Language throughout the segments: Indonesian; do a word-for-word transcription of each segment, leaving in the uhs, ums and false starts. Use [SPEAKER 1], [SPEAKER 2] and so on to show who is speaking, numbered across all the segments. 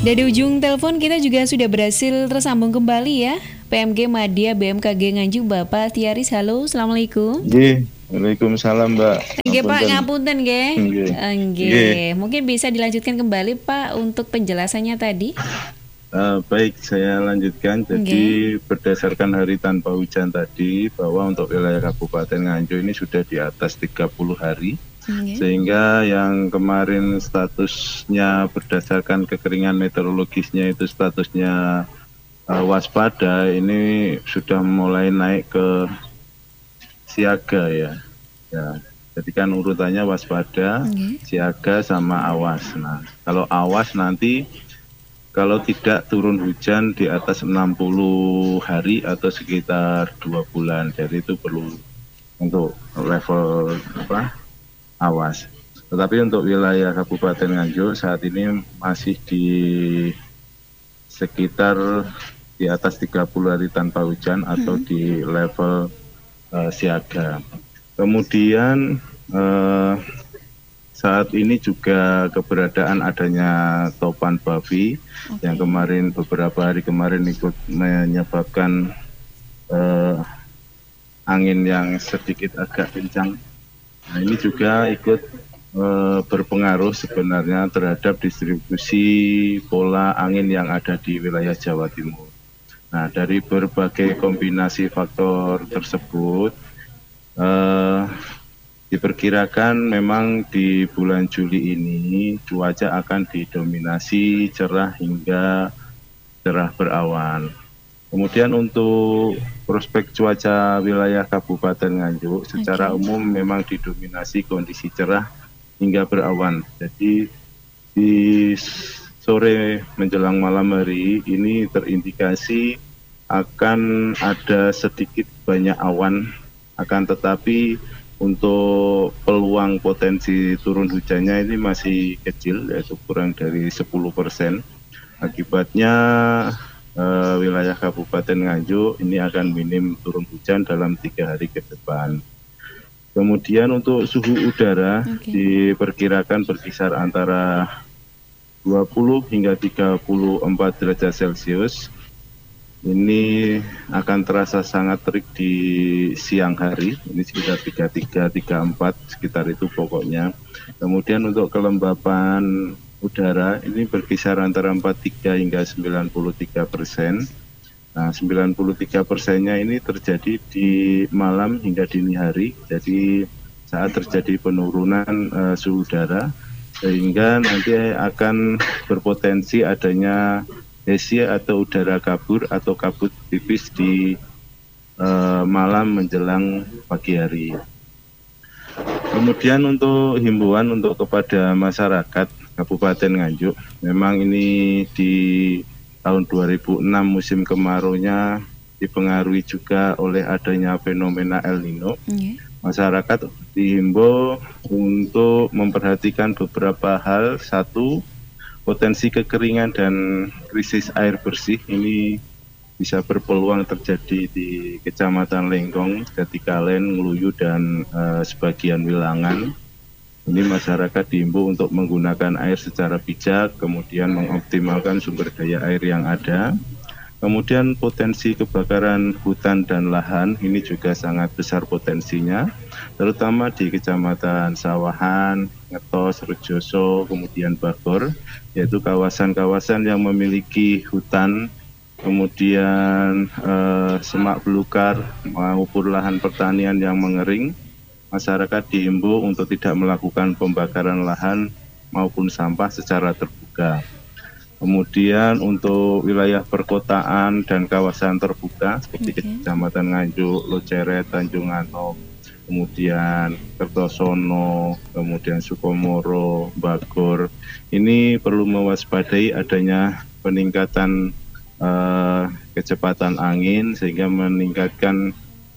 [SPEAKER 1] Dari ujung telepon kita juga sudah berhasil tersambung kembali ya. P M G Madya B M K G Nganjuk Bapak Tiaris, halo, assalamualaikum.
[SPEAKER 2] Nggih, waalaikumsalam Mbak.
[SPEAKER 1] Nggih Pak,
[SPEAKER 2] Ngapunten.
[SPEAKER 1] ngapunten nggih.
[SPEAKER 2] Nggih.
[SPEAKER 1] Nggih.
[SPEAKER 2] Nggih.
[SPEAKER 1] Mungkin bisa dilanjutkan kembali Pak untuk penjelasannya tadi.
[SPEAKER 2] Uh, baik, saya lanjutkan. Jadi
[SPEAKER 1] Nggih.
[SPEAKER 2] berdasarkan hari tanpa hujan tadi, bahwa untuk wilayah Kabupaten Nganjuk ini sudah di atas tiga puluh hari.
[SPEAKER 1] Nggih.
[SPEAKER 2] Sehingga yang kemarin statusnya berdasarkan kekeringan meteorologisnya itu statusnya uh, waspada, ini sudah mulai naik ke siaga ya. Ya. Jadi kan urutannya waspada,
[SPEAKER 1] Nggih.
[SPEAKER 2] siaga sama awas. Nah, kalau awas nanti kalau tidak turun hujan di atas enam puluh hari atau sekitar dua bulan. Jadi itu perlu untuk level apa? Awas. Tetapi untuk wilayah Kabupaten Nganjuk saat ini masih di sekitar di atas tiga puluh hari tanpa hujan atau
[SPEAKER 1] Hmm.
[SPEAKER 2] di level uh, siaga. Kemudian uh, saat ini juga keberadaan adanya topan Babi
[SPEAKER 1] Okay.
[SPEAKER 2] yang kemarin beberapa hari kemarin ikut menyebabkan uh, angin yang sedikit agak kencang. Nah, ini juga ikut uh, berpengaruh sebenarnya terhadap distribusi pola angin yang ada di wilayah Jawa Timur. Nah, dari berbagai kombinasi faktor tersebut, uh, diperkirakan memang di bulan Juli ini cuaca akan didominasi cerah hingga cerah berawan. Kemudian untuk prospek cuaca wilayah Kabupaten Nganjuk secara
[SPEAKER 1] Okay.
[SPEAKER 2] umum memang didominasi kondisi cerah hingga berawan. Jadi di sore menjelang malam hari ini terindikasi akan ada sedikit banyak awan, akan tetapi untuk peluang potensi turun hujannya ini masih kecil, yaitu kurang dari sepuluh persen. Akibatnya Uh, wilayah Kabupaten Nganjuk ini akan minim turun hujan dalam tiga hari ke depan. Kemudian untuk suhu udara
[SPEAKER 1] Okay.
[SPEAKER 2] diperkirakan berkisar antara dua puluh hingga tiga puluh empat derajat Celcius. Ini akan terasa sangat terik di siang hari, ini sekitar tiga puluh tiga, tiga puluh empat, sekitar itu pokoknya. Kemudian untuk kelembapan udara ini berkisar antara empat puluh tiga hingga sembilan puluh tiga persen. Nah, sembilan puluh tiga persennya ini terjadi di malam hingga dini hari. Jadi saat terjadi penurunan uh, suhu udara, sehingga nanti akan berpotensi adanya hesia atau udara kabur atau kabut tipis di uh, malam menjelang pagi hari. Kemudian untuk himbauan untuk kepada masyarakat Kabupaten Nganjuk, memang ini di tahun dua ribu enam musim kemaraunya dipengaruhi juga oleh adanya fenomena El Nino.
[SPEAKER 1] Okay.
[SPEAKER 2] Masyarakat dihimbau untuk memperhatikan beberapa hal. Satu, potensi kekeringan dan krisis air bersih ini bisa berpeluang terjadi di Kecamatan Lenggong, Jatikalen, Ngluyu, dan uh, sebagian Wilangan. Ini masyarakat diimbau untuk menggunakan air secara bijak, kemudian mengoptimalkan sumber daya air yang ada. Kemudian potensi kebakaran hutan dan lahan ini juga sangat besar potensinya, terutama di Kecamatan Sawahan, Ngetos, Rejoso, kemudian Bagor, yaitu kawasan-kawasan yang memiliki hutan, kemudian eh, semak belukar maupun lahan pertanian yang mengering. Masyarakat diimbau untuk tidak melakukan pembakaran lahan maupun sampah secara terbuka. Kemudian untuk wilayah perkotaan dan kawasan terbuka seperti
[SPEAKER 1] Okay.
[SPEAKER 2] Kecamatan Nganjuk, Loceret, Tanjung Anom, kemudian Kertosono, kemudian Sukomoro, Bagor, ini perlu mewaspadai adanya peningkatan uh, kecepatan angin sehingga meningkatkan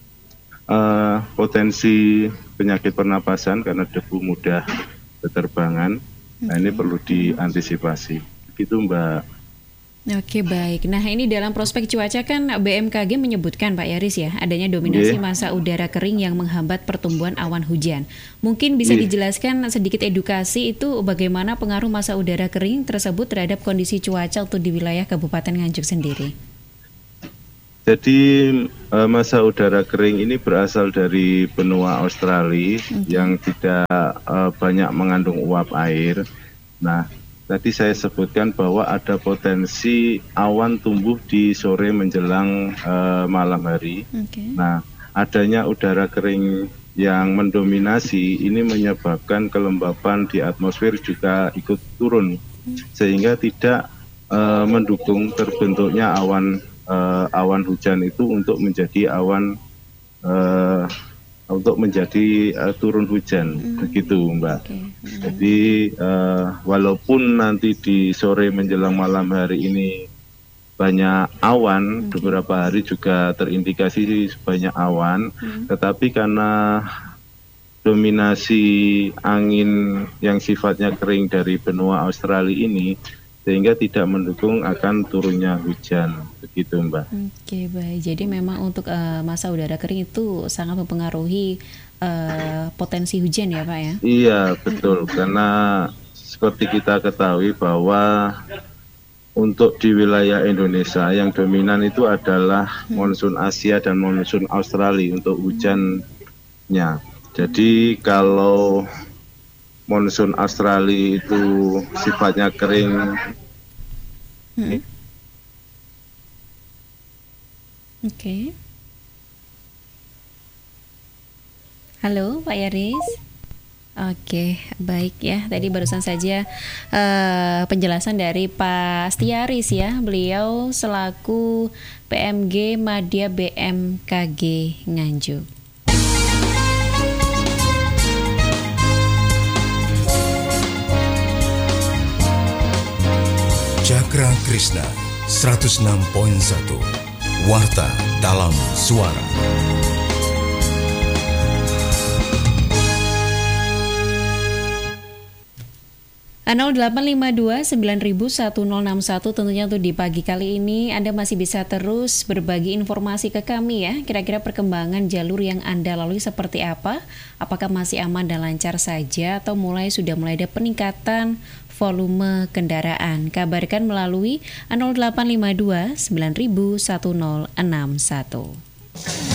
[SPEAKER 2] uh, potensi penyakit pernapasan karena debu mudah berterbangan. Nah, ini
[SPEAKER 1] Okay.
[SPEAKER 2] perlu diantisipasi. Gitu Mbak.
[SPEAKER 1] Oke, baik. Nah, ini dalam prospek cuaca kan B M K G menyebutkan Pak Yaris ya, adanya dominasi
[SPEAKER 2] Nggih.
[SPEAKER 1] massa udara kering yang menghambat pertumbuhan awan hujan. Mungkin bisa
[SPEAKER 2] Nggih.
[SPEAKER 1] dijelaskan sedikit edukasi itu bagaimana pengaruh massa udara kering tersebut terhadap kondisi cuaca untuk di wilayah Kabupaten Nganjuk sendiri.
[SPEAKER 2] Jadi eh, massa udara kering ini berasal dari benua Australia yang tidak eh, banyak mengandung uap air. Nah, tadi saya sebutkan bahwa ada potensi awan tumbuh di sore menjelang eh, malam hari.
[SPEAKER 1] Oke.
[SPEAKER 2] Nah, adanya udara kering yang mendominasi ini menyebabkan kelembapan di atmosfer juga ikut turun, sehingga tidak eh, mendukung terbentuknya awan eh, awan hujan itu untuk menjadi awan eh, untuk menjadi uh, turun hujan,
[SPEAKER 1] Hmm.
[SPEAKER 2] begitu Mbak.
[SPEAKER 1] Oke. Hmm.
[SPEAKER 2] Jadi uh, walaupun nanti di sore menjelang malam hari ini banyak awan, beberapa hari juga terindikasi banyak awan,
[SPEAKER 1] Hmm.
[SPEAKER 2] tetapi karena dominasi angin yang sifatnya kering dari benua Australia ini, sehingga tidak mendukung akan turunnya hujan, begitu Mbak.
[SPEAKER 1] Oke, baik. Jadi memang untuk eh, massa udara kering itu sangat mempengaruhi eh, potensi hujan ya, Pak ya?
[SPEAKER 2] Iya, betul. Karena seperti kita ketahui bahwa untuk di wilayah Indonesia yang dominan itu adalah monsun Asia dan monsun Australia untuk hujannya. Jadi kalau monsun Australia itu sifatnya kering,
[SPEAKER 1] Hmm. Oke. Halo, Pak Yaris. Oke, baik ya. Tadi barusan saja eh, penjelasan dari Pak Stiaris ya. Beliau selaku P M G Madya B M K G Nganjuk.
[SPEAKER 3] Cakra Krishna seratus enam koma satu Warta dalam Suara.
[SPEAKER 1] nol delapan lima dua sembilan satu nol enam satu tentunya untuk di pagi kali ini Anda masih bisa terus berbagi informasi ke kami ya. Kira-kira perkembangan jalur yang Anda lalui seperti apa? Apakah masih aman dan lancar saja atau mulai sudah mulai ada peningkatan volume kendaraan? Kabarkan melalui nol delapan lima dua sembilan satu nol enam satu.